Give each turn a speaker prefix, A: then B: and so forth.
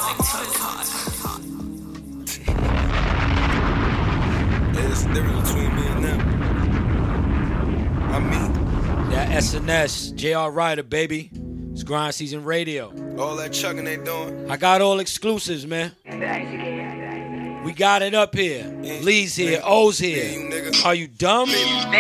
A: There's a difference between me and them. I'm me.
B: That SNS, JR Ryder, baby. It's Grind Season Radio.
A: All that chugging they doing.
B: I got all exclusives, man. We got it up here. Lee's here. O's here.
A: Yeah, you nigga.
B: Are you dumb?